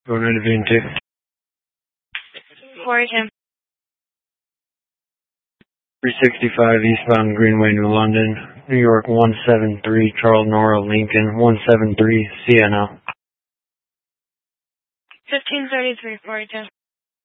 Going into VNT. 42. 365 eastbound Greenway, New London, New York 173, Charles Nora, Lincoln 173, Sienna. 1533, 42.